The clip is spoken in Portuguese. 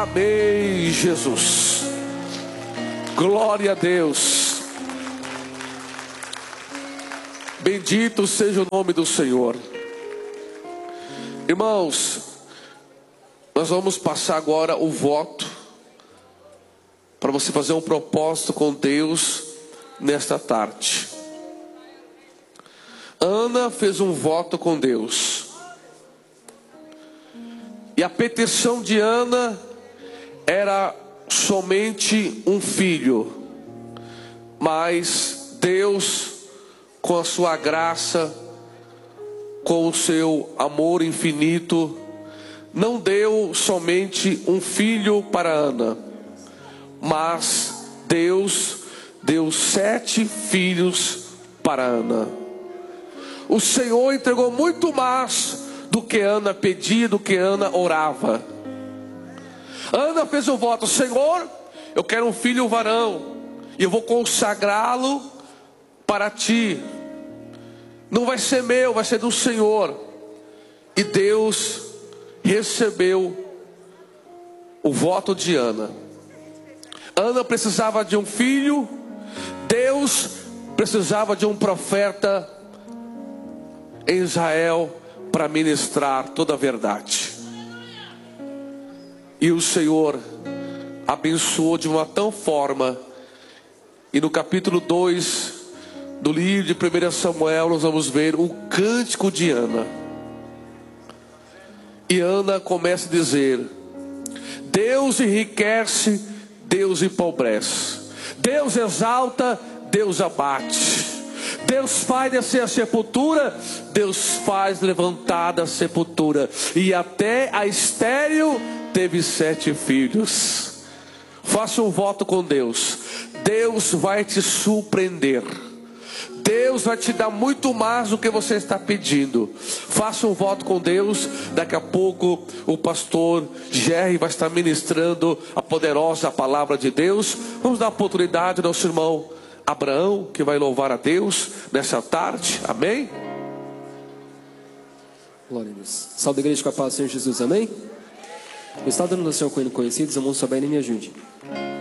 Amém, Jesus. Glória a Deus. Bendito seja o nome do Senhor. Irmãos, nós vamos passar agora o voto, para você fazer um propósito com Deus nesta tarde. Ana fez um voto com Deus, e a petição de Ana era somente um filho, mas Deus, com a sua graça, com o seu amor infinito, não deu somente um filho para Ana, mas Deus deu 7 filhos para Ana. O Senhor entregou muito mais do que Ana pedia, do que Ana orava. Ana fez um voto: Senhor, eu quero um filho varão, e eu vou consagrá-lo para ti. Não vai ser meu, vai ser do Senhor. E Deus recebeu o voto de Ana. Ana precisava de um filho, Deus precisava de um profeta em Israel para ministrar toda a verdade. E o Senhor abençoou de uma tal forma, e no capítulo 2 do livro de 1 Samuel nós vamos ver o cântico de Ana. E Ana começa a dizer: Deus enriquece, Deus empobrece, Deus exalta, Deus abate, Deus faz descer a sepultura, Deus faz levantar da sepultura. E até a estéril teve 7 filhos. Faça um voto com Deus. Deus vai te surpreender. Deus vai te dar muito mais do que você está pedindo. Faça um voto com Deus. Daqui a pouco o pastor Jerry vai estar ministrando a poderosa palavra de Deus. Vamos dar oportunidade ao nosso irmão Abraão, que vai louvar a Deus nessa tarde. Amém? Glória a Deus. Salve a igreja com a paz do Senhor Jesus. Amém? O estado do Senhor conhecidos, irmãos, souberem, me ajude.